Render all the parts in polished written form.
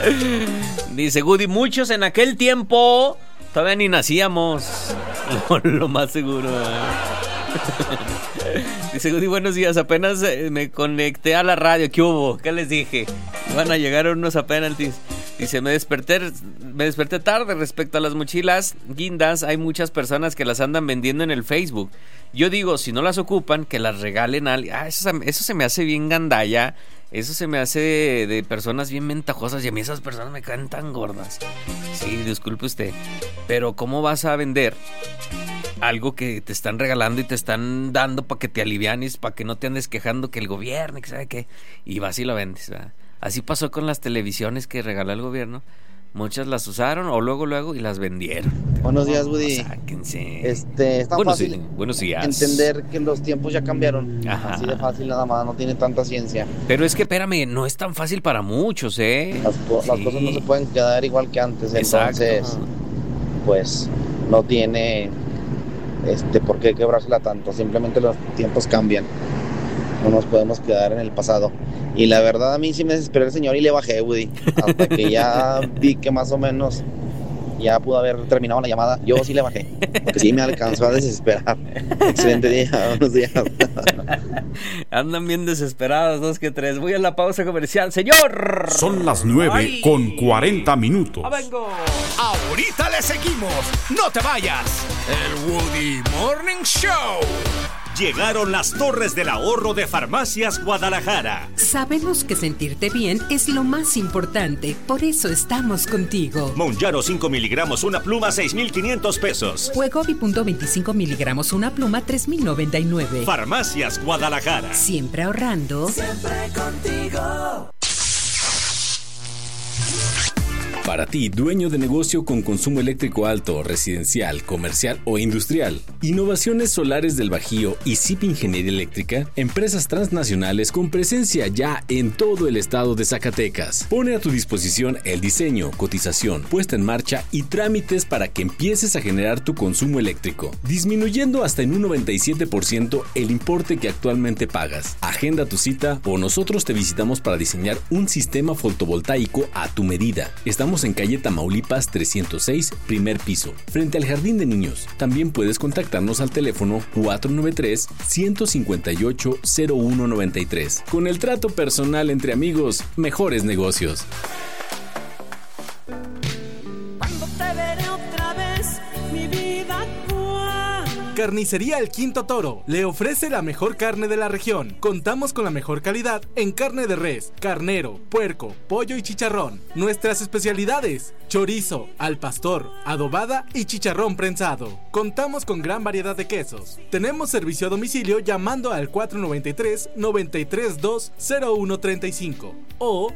Dice Woody, muchos en aquel tiempo todavía ni nacíamos. Lo más seguro. Dice Woody, buenos días, apenas me conecté a la radio. ¿Qué hubo? ¿Qué les dije? Van a llegar unos a penaltis. Dice, me desperté tarde respecto a las mochilas guindas. Hay muchas personas que las andan vendiendo en el Facebook. Yo digo, si no las ocupan, que las regalen a alguien. Eso se me hace bien gandalla. Eso se me hace de personas bien ventajosas. Y a mí esas personas me caen tan gordas. Sí, disculpe usted. Pero ¿cómo vas a vender algo que te están regalando y te están dando para que te alivianes, para que no te andes quejando que el gobierno, que sabe qué? Y vas y lo vendes, ¿verdad? Así pasó con las televisiones que regaló el gobierno. Muchas las usaron o luego y las vendieron. Buenos días, Woody. Sáquense. Es tan fácil buenos días. Entender que los tiempos ya cambiaron. Ajá. Así de fácil nada más, no tiene tanta ciencia. Pero es que, espérame, no es tan fácil para muchos, ¿eh? Las cosas no se pueden quedar igual que antes. Exacto. Entonces, pues, no tiene por qué quebrársela tanto. Simplemente los tiempos cambian. No nos podemos quedar en el pasado. Y la verdad a mí sí me desesperó el señor y le bajé, Woody. Hasta que ya vi que más o menos ya pudo haber terminado la llamada. Yo sí le bajé, porque sí me alcanzó a desesperar. Excelente día, buenos días. Andan bien desesperados, 2 que 3. Voy a la pausa comercial, señor. Son las 9:40. ¡Vengo! Ahorita le seguimos. No te vayas. El Woody Morning Show. Llegaron las torres del ahorro de Farmacias Guadalajara. Sabemos que sentirte bien es lo más importante, por eso estamos contigo. Monjaro 5 miligramos una pluma, 6,500 pesos. Wegovy .25 miligramos una pluma, 3,099. Farmacias Guadalajara. Siempre ahorrando. Siempre contigo. Para ti, dueño de negocio con consumo eléctrico alto, residencial, comercial o industrial, Innovaciones Solares del Bajío y CIP Ingeniería Eléctrica, empresas transnacionales con presencia ya en todo el estado de Zacatecas. Pone a tu disposición el diseño, cotización, puesta en marcha y trámites para que empieces a generar tu consumo eléctrico, disminuyendo hasta en un 97% el importe que actualmente pagas. Agenda tu cita o nosotros te visitamos para diseñar un sistema fotovoltaico a tu medida. Estamos en calle Tamaulipas 306, primer piso, frente al Jardín de Niños. También puedes contactarnos al teléfono 493-158-0193. Con el trato personal entre amigos, mejores negocios. Cuando te veré otra vez, mi vida actual. Carnicería El Quinto Toro le ofrece la mejor carne de la región. Contamos con la mejor calidad en carne de res, carnero, puerco, pollo y chicharrón. Nuestras especialidades: chorizo, al pastor, adobada y chicharrón prensado. Contamos con gran variedad de quesos. Tenemos servicio a domicilio llamando al 493-932-0135 o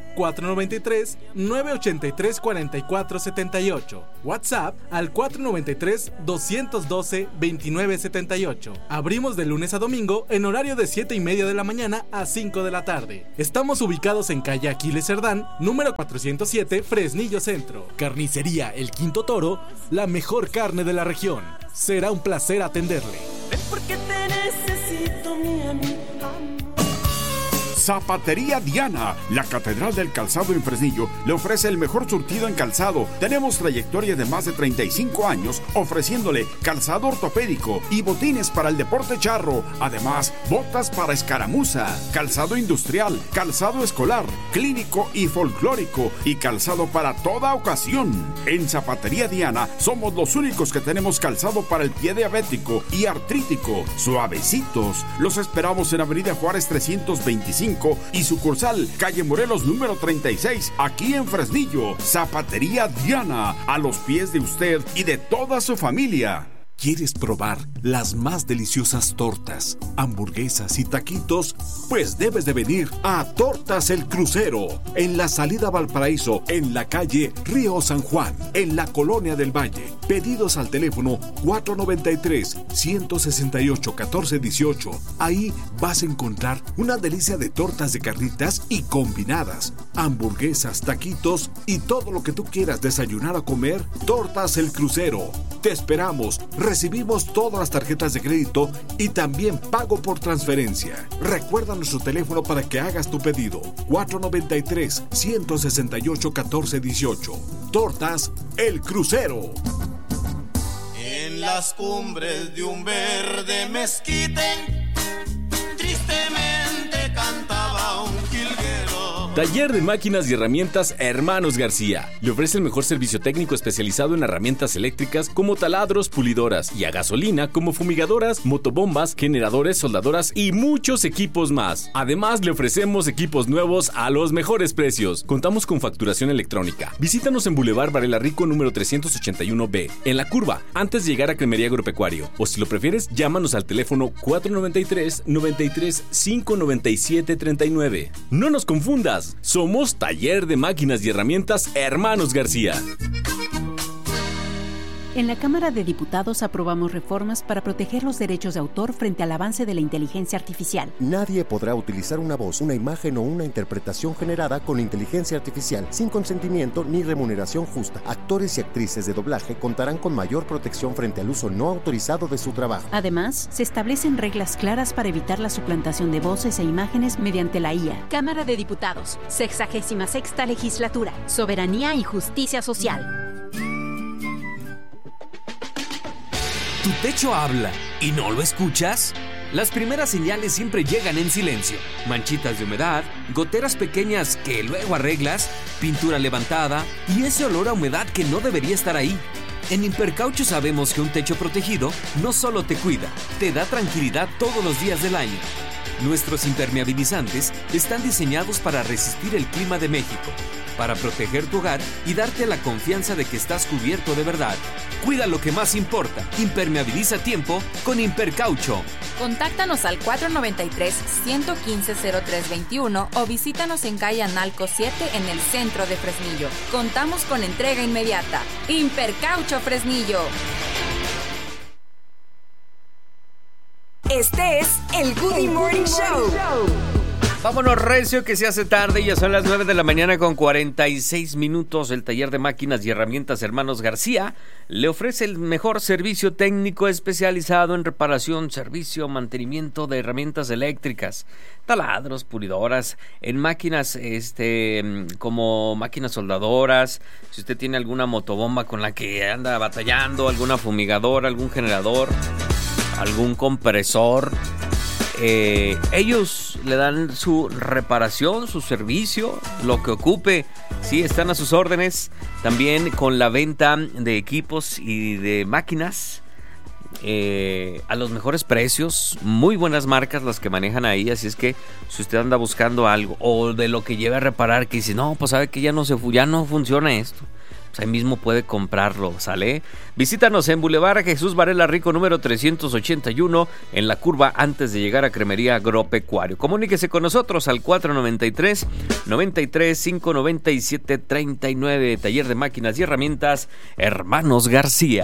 493-983-4478. WhatsApp al 493-212-2978. Abrimos de lunes a domingo en horario de 7:30 de la mañana a 5 de la tarde. Estamos ubicados en calle Aquiles Cerdán, número 407, Fresnillo Centro. Carnicería El Quinto Toro, la mejor carne de la región. Será un placer atenderle. Ven porque te necesito, mi amigo. Zapatería Diana, la catedral del calzado en Fresnillo, le ofrece el mejor surtido en calzado. Tenemos trayectoria de más de 35 años ofreciéndole calzado ortopédico y botines para el deporte charro. Además, botas para escaramuza, calzado industrial, calzado escolar, clínico y folclórico y calzado para toda ocasión. En Zapatería Diana somos los únicos que tenemos calzado para el pie diabético y artrítico, suavecitos. Los esperamos en Avenida Juárez 325 y sucursal calle Morelos número 36, aquí en Fresnillo. Zapatería Diana, a los pies de usted y de toda su familia. ¿Quieres probar las más deliciosas tortas, hamburguesas y taquitos? Pues debes de venir a Tortas El Crucero, en la salida a Valparaíso, en la calle Río San Juan, en la Colonia del Valle. Pedidos al teléfono 493-168-1418. Ahí vas a encontrar una delicia de tortas de carnitas y combinadas, hamburguesas, taquitos y todo lo que tú quieras desayunar o comer. Tortas El Crucero. Te esperamos. Recibimos todas las tarjetas de crédito y también pago por transferencia. Recuerda nuestro teléfono para que hagas tu pedido. 493-168-1418. Tortas El Crucero. En las cumbres de un verde mezquite, tristemente cantaba un jilguero. Taller de Máquinas y Herramientas Hermanos García. Le ofrece el mejor servicio técnico especializado en herramientas eléctricas como taladros, pulidoras y a gasolina como fumigadoras, motobombas, generadores, soldadoras y muchos equipos más. Además, le ofrecemos equipos nuevos a los mejores precios. Contamos con facturación electrónica. Visítanos en Boulevard Varela Rico número 381B, en La Curva, antes de llegar a Cremería Agropecuario. O si lo prefieres, llámanos al teléfono 493-93-597-39. No nos confundas. Somos Taller de Máquinas y Herramientas Hermanos García. En la Cámara de Diputados aprobamos reformas para proteger los derechos de autor frente al avance de la inteligencia artificial. Nadie podrá utilizar una voz, una imagen o una interpretación generada con inteligencia artificial sin consentimiento ni remuneración justa. Actores y actrices de doblaje contarán con mayor protección frente al uso no autorizado de su trabajo. Además, se establecen reglas claras para evitar la suplantación de voces e imágenes mediante la IA. Cámara de Diputados, 66ª Legislatura, Soberanía y Justicia Social. ¿Tu techo habla y no lo escuchas? Las primeras señales siempre llegan en silencio. Manchitas de humedad, goteras pequeñas que luego arreglas, pintura levantada y ese olor a humedad que no debería estar ahí. En Impercaucho sabemos que un techo protegido no solo te cuida, te da tranquilidad todos los días del año. Nuestros impermeabilizantes están diseñados para resistir el clima de México, para proteger tu hogar y darte la confianza de que estás cubierto de verdad. Cuida lo que más importa. Impermeabiliza a tiempo con Impercaucho. Contáctanos al 493-115-0321 o visítanos en calle Analco 7 en el centro de Fresnillo. Contamos con entrega inmediata. Impercaucho Fresnillo. Este es el Good Morning Show. Vámonos recio que se hace tarde, ya son las 9 de la mañana con 46 minutos. El Taller de Máquinas y Herramientas Hermanos García le ofrece el mejor servicio técnico especializado en reparación, servicio, mantenimiento de herramientas eléctricas, taladros, pulidoras, en máquinas como máquinas soldadoras. Si usted tiene alguna motobomba con la que anda batallando, alguna fumigadora, algún generador, algún compresor, ellos le dan su reparación, su servicio, lo que ocupe. Sí, están a sus órdenes. También con la venta de equipos y de máquinas a los mejores precios. Muy buenas marcas las que manejan ahí. Así es que si usted anda buscando algo o de lo que lleve a reparar, que dice, no, pues sabe que ya no funciona esto, pues ahí mismo puede comprarlo, ¿sale? Visítanos en Boulevard Jesús Varela Rico número 381 en La Curva antes de llegar a Cremería Agropecuario. Comuníquese con nosotros al 493-93-597-39. Taller de Máquinas y Herramientas Hermanos García.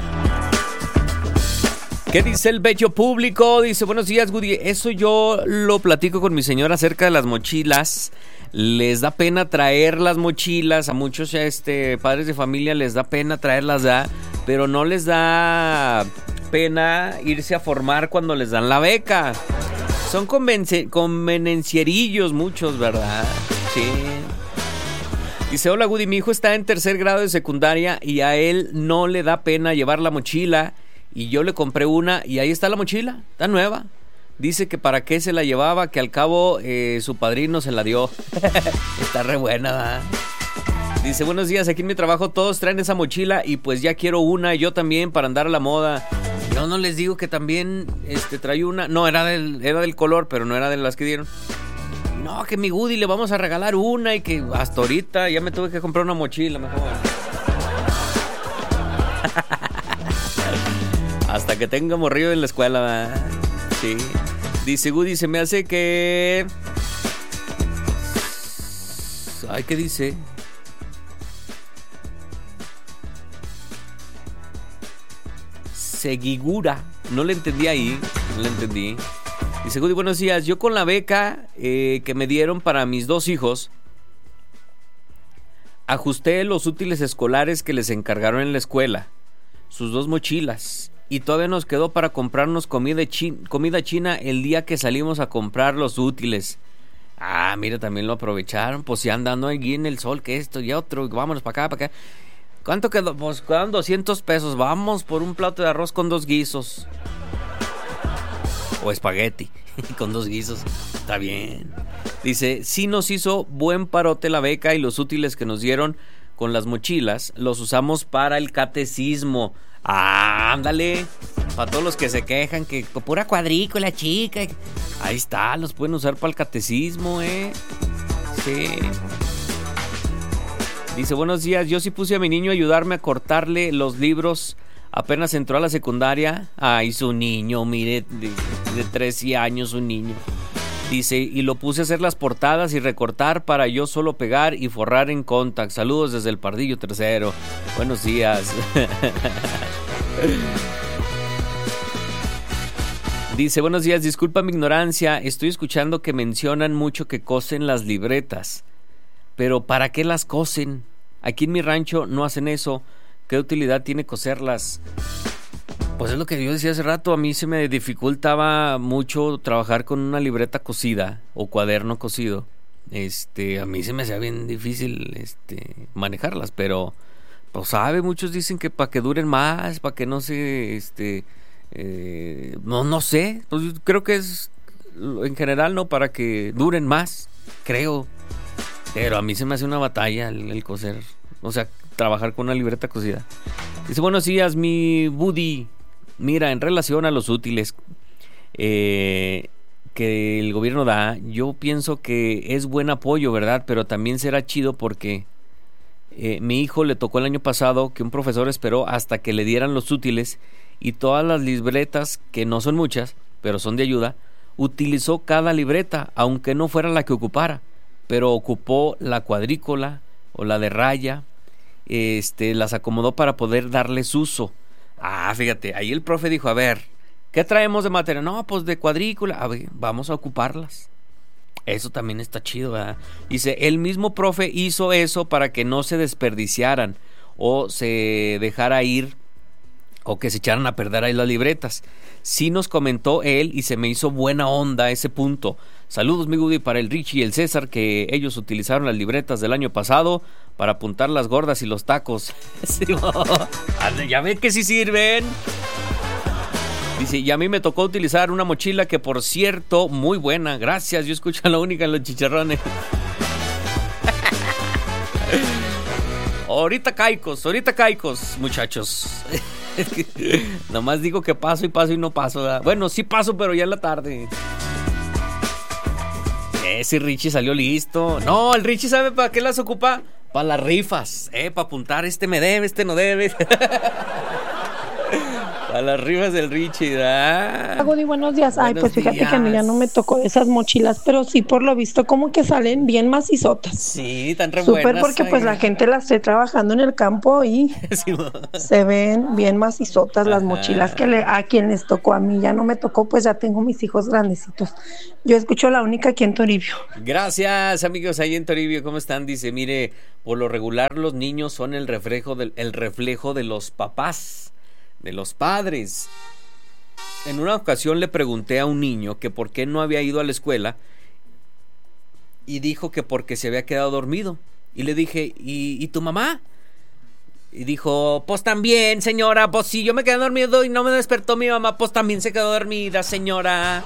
¿Qué dice el bello público? Dice, buenos días, Woody. Eso yo lo platico con mi señora acerca de las mochilas. Les da pena traer las mochilas. A muchos padres de familia les da pena traerlas, pero no les da pena irse a formar cuando les dan la beca. Son convenencierillos muchos, ¿verdad? Sí. Dice, hola, Woody, mi hijo está en 3er grado de secundaria y a él no le da pena llevar la mochila. Y yo le compré una y ahí está la mochila, está nueva. Dice que para qué se la llevaba, que al cabo su padrino se la dio. Está re buena, ¿verdad? Dice, buenos días, aquí en mi trabajo todos traen esa mochila y pues ya quiero una, yo también, para andar a la moda. Yo no les digo que también trae una. No, era del color, pero no era de las que dieron. No, que mi Woody le vamos a regalar una y que hasta ahorita ya me tuve que comprar una mochila mejor. Hasta que tenga morrido en la escuela, ¿verdad? Sí. Dice Woody, se me hace que... Ay, ¿qué dice? Seguigura. No le entendí ahí. No le entendí. Dice Woody, buenos días. Yo con la beca que me dieron para mis 2 hijos, ajusté los útiles escolares que les encargaron en la escuela. sus 2 mochilas. Y todavía nos quedó para comprarnos comida china el día que salimos a comprar los útiles. Ah, mira, también lo aprovecharon. Pues si andando allí en el sol, que esto y otro, vámonos para acá. ¿Cuánto quedó? Pues quedan 200 pesos. Vamos por un plato de arroz con 2 guisos. O espagueti con 2 guisos. Está bien. Dice, sí nos hizo buen parote la beca y los útiles que nos dieron con las mochilas los usamos para el catecismo. Ah, ándale. Para todos los que se quejan que pura cuadrícula, chica. Ahí está, los pueden usar para el catecismo, Sí. Dice, buenos días, yo sí puse a mi niño a ayudarme a cortarle los libros. Apenas entró a la secundaria. Ay, su niño, mire, de 13 años, un niño. Dice, y lo puse a hacer las portadas y recortar para yo solo pegar y forrar en Contact. Saludos desde el Pardillo Tercero. Buenos días. Dice, buenos días, disculpa mi ignorancia. Estoy escuchando que mencionan mucho que cosen las libretas. Pero ¿para qué las cosen? Aquí en mi rancho no hacen eso. ¿Qué utilidad tiene coserlas? Pues es lo que yo decía hace rato. A mí se me dificultaba mucho trabajar con una libreta cosida o cuaderno cosido. A mí se me hacía bien difícil manejarlas, pero pues muchos dicen que para que duren más, para que no se no sé, pues creo que es en general, no, para que duren más, creo. Pero a mí se me hace una batalla el coser, o sea, trabajar con una libreta cosida. Dice, buenos días, mi Woody. Mira, en relación a los útiles que el gobierno da, yo pienso que es buen apoyo, ¿verdad? Pero también será chido porque mi hijo le tocó el año pasado que un profesor esperó hasta que le dieran los útiles y todas las libretas, que no son muchas, pero son de ayuda, utilizó cada libreta, aunque no fuera la que ocupara, pero ocupó la cuadrícula o la de raya, las acomodó para poder darles uso. Ah, fíjate, ahí el profe dijo, a ver, ¿qué traemos de material? No, pues de cuadrícula, a ver, vamos a ocuparlas. Eso también está chido, ¿verdad? Dice, el mismo profe hizo eso para que no se desperdiciaran o se dejara ir o que se echaran a perder ahí las libretas. Sí nos comentó él y se me hizo buena onda ese punto. Saludos, mi Woody, para el Richie y el César, que ellos utilizaron las libretas del año pasado para apuntar las gordas y los tacos. Sí, ya ven que sí sirven. Dice, y a mí me tocó utilizar una mochila que, por cierto, muy buena. Gracias, yo escucho a la única en los chicharrones. Ahorita caicos, muchachos. Nomás digo que paso y no paso, ¿verdad? Bueno, sí paso, pero ya en la tarde. Ese Richie salió listo. No, el Richie sabe para qué las ocupa. Para las rifas, para apuntar, me debe, no debe. A las rifas del Richie, ¿verdad? Woody, buenos días. Ay, pues fíjate que a mí ya no me tocó esas mochilas, pero sí, por lo visto, como que salen bien macizotas. Sí, están re buenas. Súper, porque pues la gente las esté trabajando en el campo y sí, se ven bien macizotas las mochilas a quien les tocó. A mí ya no me tocó, pues ya tengo mis hijos grandecitos. Yo escucho la única aquí en Toribio. Gracias, amigos, ahí en Toribio, ¿cómo están? Dice, mire, por lo regular los niños son el reflejo de los papás, de los padres. En una ocasión le pregunté a un niño que por qué no había ido a la escuela y dijo que porque se había quedado dormido. Y le dije, ¿y tu mamá? Y dijo, pues también, señora, pues si yo me quedé dormido y no me despertó mi mamá, pues también se quedó dormida, señora.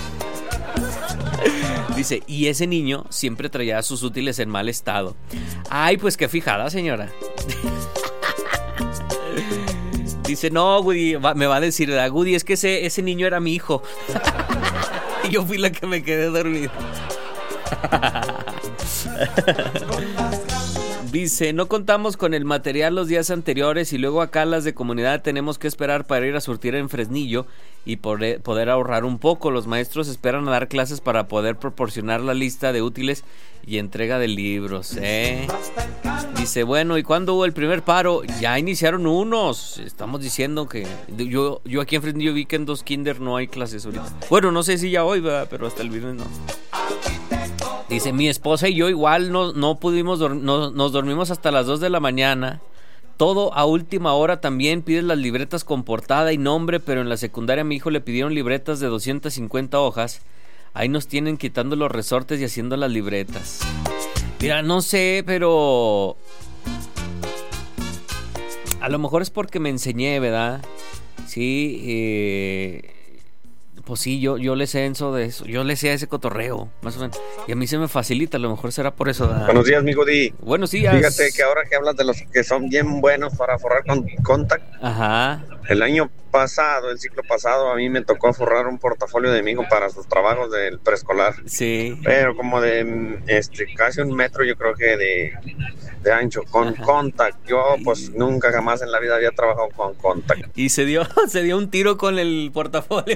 Dice, y ese niño siempre traía sus útiles en mal estado. Ay, pues qué fijada, señora. Dice, no, Woody, me va a decir, Woody, es que ese niño era mi hijo. Y yo fui la que me quedé dormida. Dice, no contamos con el material los días anteriores y luego acá las de comunidad tenemos que esperar para ir a surtir en Fresnillo y poder ahorrar un poco. Los maestros esperan a dar clases para poder proporcionar la lista de útiles y entrega de libros, Dice, bueno, ¿y cuándo hubo el primer paro? Ya iniciaron unos. Estamos diciendo que yo aquí en Fresnillo vi que en 2 kinder no hay clases ahorita. Bueno, no sé si ya hoy, ¿verdad? Pero hasta el viernes no. Dice, mi esposa y yo igual no pudimos nos dormimos hasta las 2 de la mañana Todo a última hora también, pides las libretas con portada y nombre, pero en la secundaria a mi hijo le pidieron libretas de 250 hojas. Ahí nos tienen quitando los resortes y haciendo las libretas. Mira, no sé, pero a lo mejor es porque me enseñé, ¿verdad? Sí, pues sí, yo le sé eso de eso. Yo le sé a ese cotorreo, más o menos. Y a mí se me facilita, a lo mejor será por eso. ¿verdad? Buenos días, mi Goody. Buenos días. Fíjate que ahora que hablas de los que son bien buenos para forrar con Contact. Ajá. El año pasado, el ciclo pasado, a mí me tocó forrar un portafolio de mi hijo para sus trabajos del preescolar. Sí. Pero como de casi 1 metro, yo creo que de ancho, con Contact. Yo pues nunca jamás en la vida había trabajado con Contact. Y se dio un tiro con el portafolio.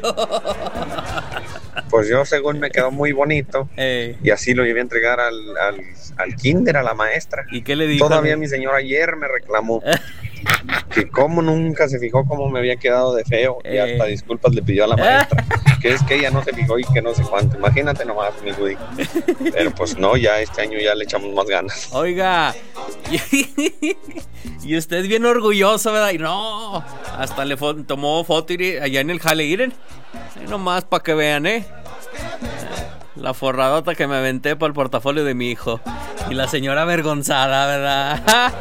Pues yo según me quedó muy bonito y así lo llevé a entregar al kinder, a la maestra. ¿Y qué le dijo? Todavía mi señora ayer me reclamó que como nunca se fijó cómo me había quedado de feo y hasta disculpas le pidió a la maestra, que es que ella no se fijó y que no sé cuánto. Imagínate nomás, mi Woody. Pero pues no, ya este año ya le echamos más ganas. Oiga, y usted es bien orgulloso, ¿verdad? Y no, hasta le tomó foto allá en el jale, miren, nomás para que vean, la forradota que me aventé para el portafolio de mi hijo. Y la señora avergonzada, ¿verdad?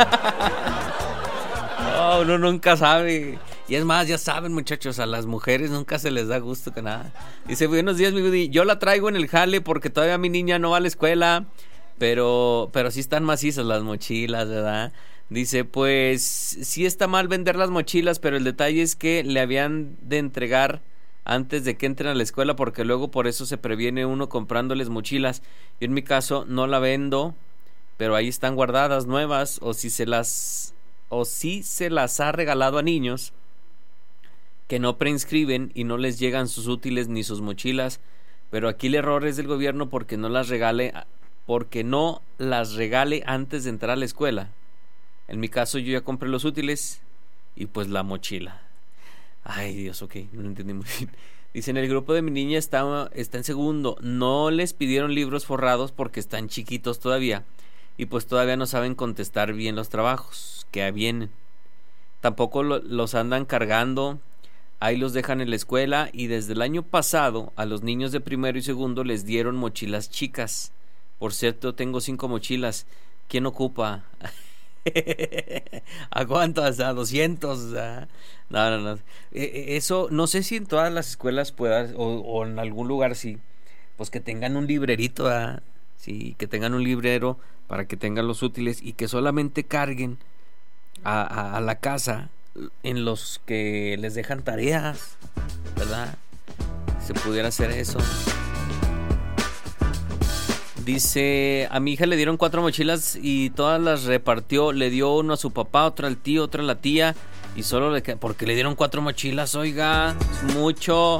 Oh, uno nunca sabe. Y es más, ya saben, muchachos, a las mujeres nunca se les da gusto que nada. Dice, buenos días, mi Woody. Yo la traigo en el jale porque todavía mi niña no va a la escuela. Pero sí están macizas las mochilas, ¿verdad? Dice, pues sí está mal vender las mochilas, pero el detalle es que le habían de entregar antes de que entren a la escuela, porque luego por eso se previene uno comprándoles mochilas. Yo en mi caso no la vendo, pero ahí están guardadas nuevas, o si se las ha regalado a niños que no preinscriben y no les llegan sus útiles ni sus mochilas. Pero aquí el error es del gobierno porque no las regale antes de entrar a la escuela. En mi caso yo ya compré los útiles y pues la mochila. Ay, Dios, ok, no lo entendí muy bien. Dicen, el grupo de mi niña está en segundo. No les pidieron libros forrados porque están chiquitos todavía y pues todavía no saben contestar bien los trabajos que vienen. Tampoco los andan cargando. Ahí los dejan en la escuela y desde el año pasado a los niños de primero y segundo les dieron mochilas chicas. Por cierto, tengo 5 mochilas. ¿Quién ocupa? ¿A cuántos? ¿A 200? No. Eso, no sé si en todas las escuelas puedas, o en algún lugar sí, pues que tengan un librerito, sí, que tengan un librero para que tengan los útiles y que solamente carguen a la casa en los que les dejan tareas, ¿verdad? Se pudiera hacer eso. Dice, a mi hija le dieron 4 mochilas y todas las repartió. Le dio uno a su papá, otro al tío, otro a la tía. Y solo porque le dieron 4 mochilas, oiga, es mucho.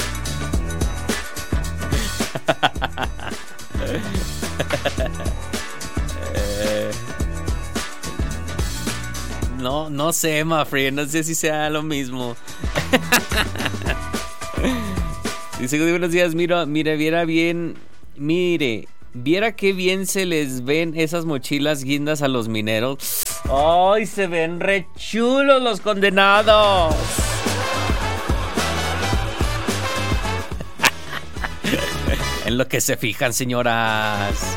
No sé, Mafre, no sé si sea lo mismo. Dice, buenos días, viera qué bien se les ven esas mochilas guindas a los mineros. ¡Ay, se ven re chulos los condenados! En lo que se fijan, señoras.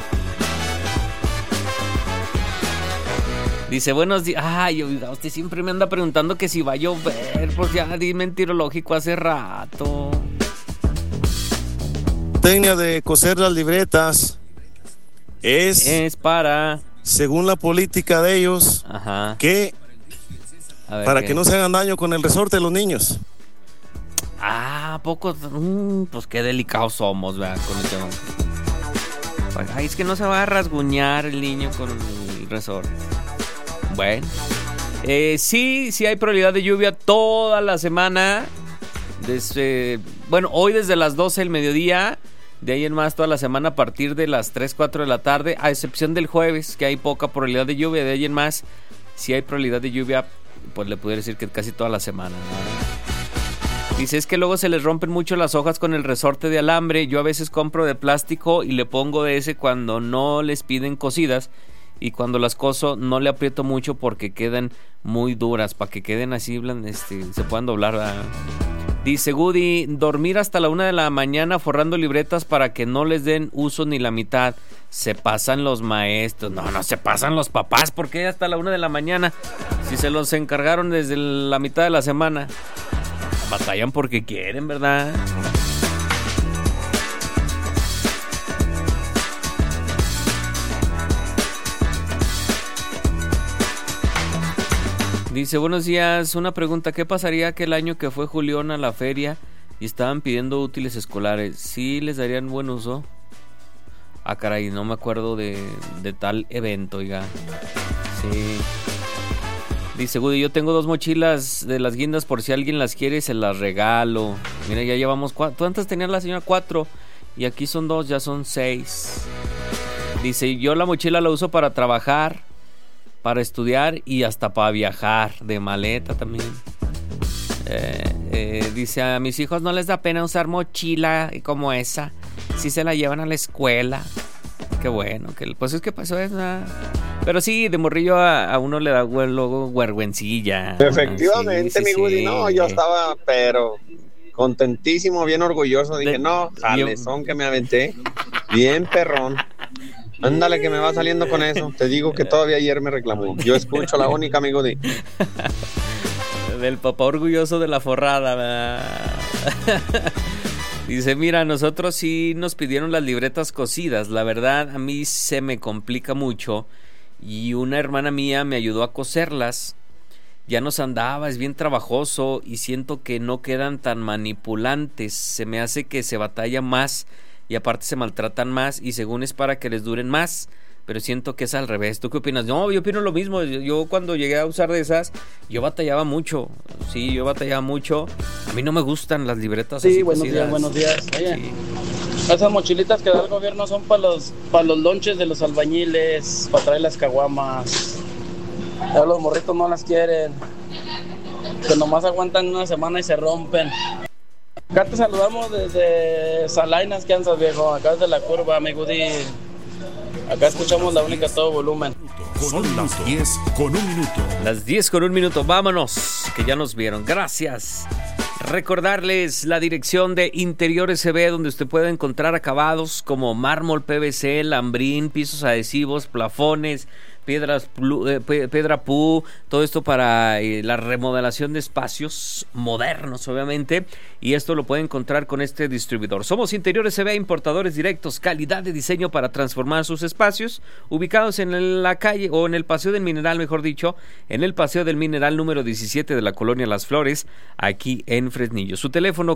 Dice, buenos días. Ay, oiga, usted siempre me anda preguntando que si va a llover. Pues ya di mentirológico hace rato. Técnica de coser las libretas es para, según la política de ellos, que para que no se hagan daño con el resorte de los niños. Poco, pues qué delicados somos, ¿verdad? Con el tema. Ay, es que no se va a rasguñar el niño con el resorte. Bueno, sí hay probabilidad de lluvia toda la semana. Hoy desde las 12 del mediodía. De ahí en más toda la semana a partir de las 3, 4 de la tarde, a excepción del jueves, que hay poca probabilidad de lluvia. De ahí en más, si hay probabilidad de lluvia, pues le pudiera decir que casi toda la semana, ¿no? Dice, es que luego se les rompen mucho las hojas con el resorte de alambre. Yo a veces compro de plástico y le pongo de ese cuando no les piden cosidas. y cuando las coso no le aprieto mucho porque quedan muy duras, para que queden así, se puedan doblar. Dice Woody, dormir hasta la 1 de la mañana forrando libretas para que no les den uso ni la mitad. Se pasan los maestros. No se pasan los papás. ¿Por qué hasta la 1 de la mañana? Si se los encargaron desde la mitad de la semana. Batallan porque quieren, ¿verdad? Dice, buenos días, una pregunta, ¿qué pasaría aquel año que fue Julián a la feria y estaban pidiendo útiles escolares? ¿Sí les darían buen uso? Ah, caray, no me acuerdo de tal evento, oiga. Sí. Dice Woody, yo tengo 2 mochilas de las guindas por si alguien las quiere, se las regalo. Mira, ya llevamos 4. ¿Tú antes tenías la señora 4? Y aquí son 2, ya son 6. Dice, yo la mochila la uso para trabajar, para estudiar y hasta para viajar, de maleta también. Dice, a mis hijos no les da pena usar mochila como esa, si se la llevan a la escuela. Qué bueno, pues es que pasó eso. Pero sí, de morrillo a uno le da luego vergüencilla. Efectivamente, sí, mi Woody, sí. no, yo estaba, pero contentísimo, bien orgulloso. Dije, jalezón que me aventé, bien perrón. Ándale que me va saliendo con eso. Te digo que todavía ayer me reclamó. Yo escucho la única, amigo de... Del papá orgulloso de la forrada. Dice, mira, nosotros sí nos pidieron las libretas cosidas. La verdad, a mí se me complica mucho. Y una hermana mía me ayudó a coserlas. Ya nos andaba, es bien trabajoso. Y siento que no quedan tan manipulantes. Se me hace que se batalla más. Y aparte se maltratan más y según es para que les duren más, pero siento que es al revés. ¿Tú qué opinas? No, yo opino lo mismo. Yo cuando llegué a usar de esas, yo batallaba mucho. Sí, yo batallaba mucho. A mí no me gustan las libretas sí, así buenos cosidas. Buenos días. Oye, esas mochilitas que da el gobierno son para los lonches de los albañiles, para traer las caguamas. Ya los morritos no las quieren, que nomás aguantan una semana y se rompen. Acá te saludamos desde Salainas, Kansas, viejo. Acá desde la curva, mi Woody. Acá escuchamos la única a todo volumen. Son las 10 con 1 minuto. Las 10 con 1 minuto. Vámonos, que ya nos vieron. Gracias. Recordarles la dirección de Interiores CB, donde usted puede encontrar acabados como mármol, PVC, lambrín, pisos adhesivos, plafones, piedra PU, todo esto para la remodelación de espacios modernos, obviamente, y esto lo puede encontrar con este distribuidor. Somos Interiores CB, importadores directos, calidad de diseño para transformar sus espacios, ubicados en la calle, o en el Paseo del Mineral, mejor dicho, en el Paseo del Mineral número 17 de la Colonia Las Flores, aquí en Fresnillo. Su teléfono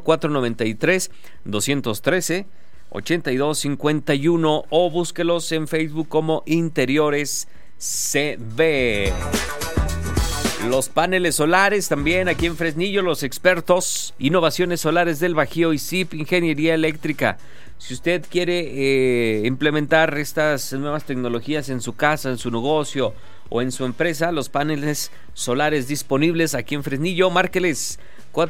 493-213-8251 o búsquelos en Facebook como Interiores CB. Los paneles solares también aquí en Fresnillo, los expertos, Innovaciones Solares del Bajío y SIP Ingeniería Eléctrica. Si usted quiere implementar estas nuevas tecnologías en su casa, en su negocio o en su empresa, los paneles solares disponibles aquí en Fresnillo, márqueles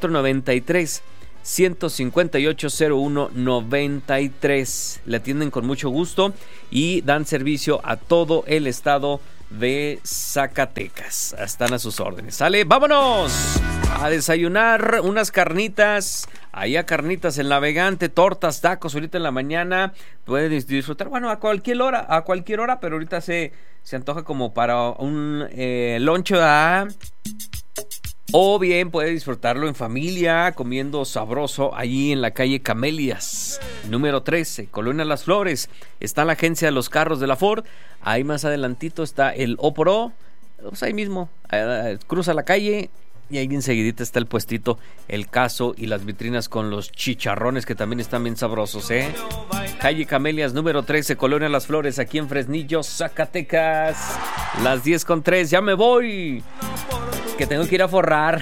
493-158-0193. Le atienden con mucho gusto y dan servicio a todo el estado de Zacatecas. Están a sus órdenes. ¿Sale? ¡Vámonos! A desayunar unas carnitas. Allá carnitas en Navegante, tortas, tacos ahorita en la mañana. Pueden disfrutar, bueno, a cualquier hora, pero ahorita se antoja como para un lonche, ¿verdad? O bien puede disfrutarlo en familia, comiendo sabroso allí en la calle Camelias, número 13, Colonia Las Flores. Está la agencia de los carros de la Ford. Ahí más adelantito está el O-Pro. Pues ahí mismo, cruza la calle y ahí enseguidita está el puestito, el Caso y las vitrinas con los chicharrones que también están bien sabrosos, ¿eh? Calle Camelias, número 13, Colonia Las Flores, aquí en Fresnillo, Zacatecas. Las 10:03, ya me voy, que tengo que ir a forrar.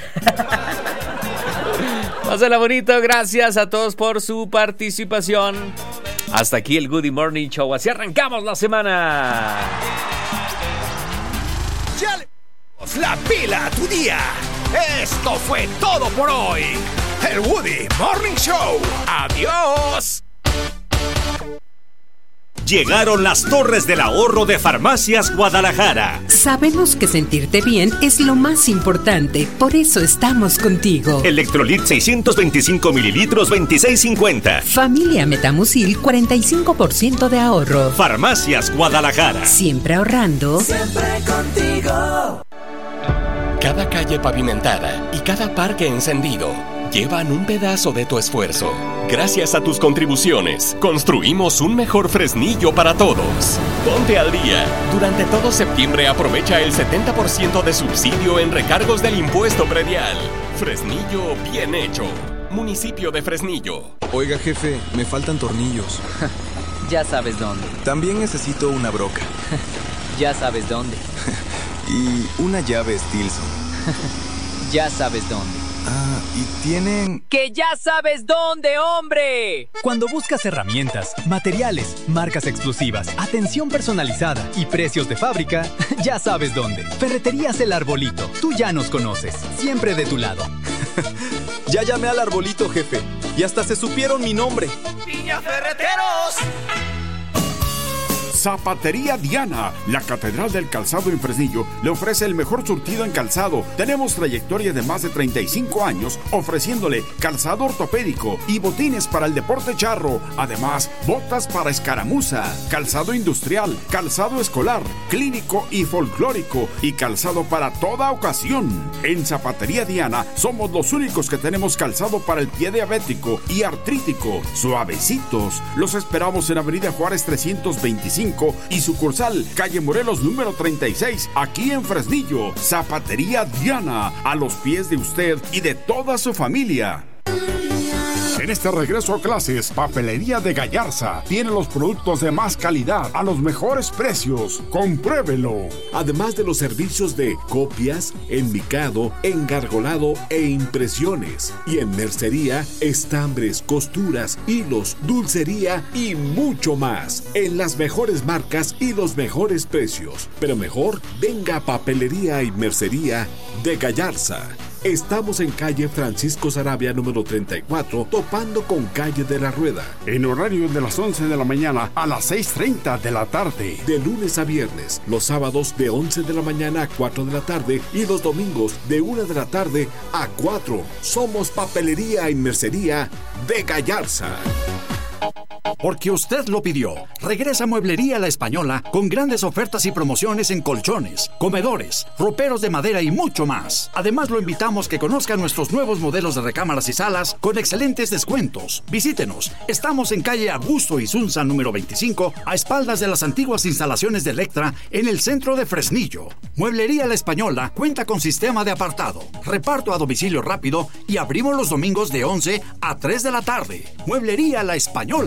Pásala bonito, gracias a todos por su participación. Hasta aquí el Good Morning Show, así arrancamos la semana. Ya le pusimos la pila a tu día. Esto fue todo por hoy. El Woody Morning Show. Adiós. Llegaron las Torres del Ahorro de Farmacias Guadalajara. Sabemos que sentirte bien es lo más importante, por eso estamos contigo. Electrolit 625 mililitros, 26.50. Familia Metamucil, 45% de ahorro. Farmacias Guadalajara. Siempre ahorrando. Siempre contigo. Cada calle pavimentada y cada parque encendido llevan un pedazo de tu esfuerzo. Gracias a tus contribuciones, construimos un mejor Fresnillo para todos. Ponte al día. Durante todo septiembre aprovecha el 70% de subsidio en recargos del impuesto predial. Fresnillo bien hecho. Municipio de Fresnillo. Oiga, jefe, me faltan tornillos. Ya sabes dónde. También necesito una broca. Ya sabes dónde. Y una llave Stilson. Ya sabes dónde. Ah, y tienen... ¡Que ya sabes dónde, hombre! Cuando buscas herramientas, materiales, marcas exclusivas, atención personalizada y precios de fábrica, ya sabes dónde. Ferreterías El Arbolito. Tú ya nos conoces. Siempre de tu lado. Ya llamé al Arbolito, jefe. Y hasta se supieron mi nombre. ¡Piña Ferreteros! Zapatería Diana, la catedral del calzado en Fresnillo, le ofrece el mejor surtido en calzado. Tenemos trayectoria de más de 35 años ofreciéndole calzado ortopédico y botines para el deporte charro. Además, botas para escaramuza, calzado industrial, calzado escolar, clínico y folclórico y calzado para toda ocasión. En Zapatería Diana somos los únicos que tenemos calzado para el pie diabético y artrítico, suavecitos. Los esperamos en Avenida Juárez 325 y sucursal Calle Morelos número 36, aquí en Fresnillo. Zapatería Diana, a los pies de usted y de toda su familia. En este regreso a clases, Papelería de Gallarza tiene los productos de más calidad a los mejores precios. ¡Compruébelo! Además de los servicios de copias, enmicado, engargolado e impresiones. Y en mercería, estambres, costuras, hilos, dulcería y mucho más. En las mejores marcas y los mejores precios. Pero mejor, venga a Papelería y Mercería de Gallarza. Estamos en calle Francisco Sarabia número 34, topando con calle de la Rueda. En horario de las 11 de la mañana a las 6:30 de la tarde. De lunes a viernes, los sábados de 11 de la mañana a 4 de la tarde y los domingos de 1 de la tarde a 4. Somos Papelería y Mercería de Gallarza. Porque usted lo pidió. Regresa Mueblería La Española con grandes ofertas y promociones en colchones, comedores, roperos de madera y mucho más. Además, lo invitamos que conozca nuestros nuevos modelos de recámaras y salas con excelentes descuentos. Visítenos. Estamos en calle Augusto Isunza número 25, a espaldas de las antiguas instalaciones de Electra en el centro de Fresnillo. Mueblería La Española cuenta con sistema de apartado, reparto a domicilio rápido y abrimos los domingos de 11 a 3 de la tarde. Mueblería La Española.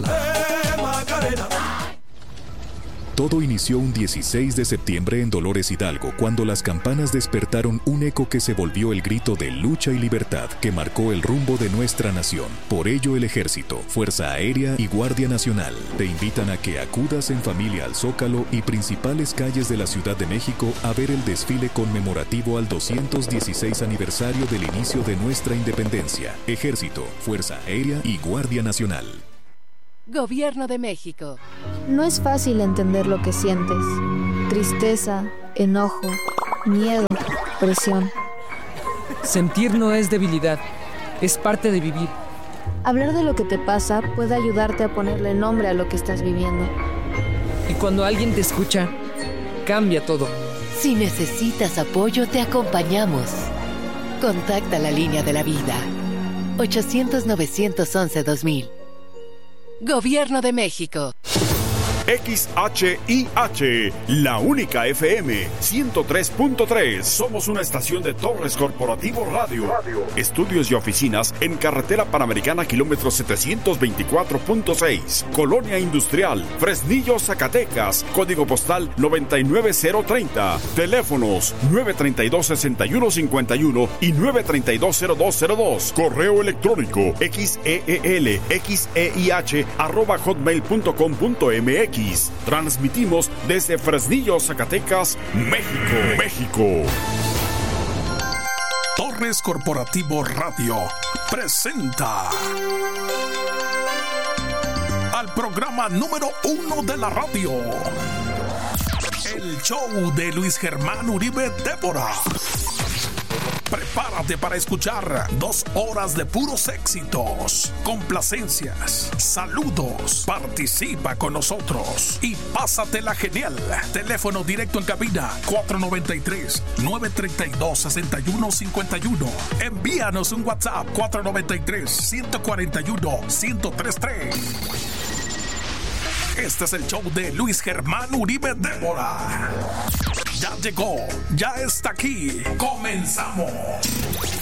Todo inició un 16 de septiembre en Dolores Hidalgo, cuando las campanas despertaron un eco que se volvió el grito de lucha y libertad que marcó el rumbo de nuestra nación. Por ello, el Ejército, Fuerza Aérea y Guardia Nacional te invitan a que acudas en familia al Zócalo y principales calles de la Ciudad de México a ver el desfile conmemorativo al 216 aniversario del inicio de nuestra independencia. Ejército, Fuerza Aérea y Guardia Nacional. Gobierno de México. No es fácil entender lo que sientes. Tristeza, enojo, miedo, presión. Sentir no es debilidad, es parte de vivir. Hablar de lo que te pasa puede ayudarte a ponerle nombre a lo que estás viviendo. Y cuando alguien te escucha, cambia todo. Si necesitas apoyo, te acompañamos. Contacta la línea de la vida. 800-911-2000. Gobierno de México. XHIH, la única FM 103.3. Somos una estación de Torres Corporativo Radio. Estudios y oficinas en Carretera Panamericana, kilómetro 724.6. Colonia Industrial, Fresnillo, Zacatecas. Código postal 99030. Teléfonos 932-6151 y 932-0202. Correo electrónico xeelxeih@hotmail.com.mx. Transmitimos desde Fresnillo, Zacatecas, México. Torres Corporativo Radio presenta al programa número 1 de la radio. El show de Luis Germán Uribe Débora. Prepárate para escuchar 2 horas de puros éxitos, complacencias, saludos. Participa con nosotros y pásatela genial. Teléfono directo en cabina 493-932-6151. Envíanos un WhatsApp 493-141-1033. Este es el show de Luis Germán Uribe Débora. Ya llegó, ya está aquí. ¡Comenzamos!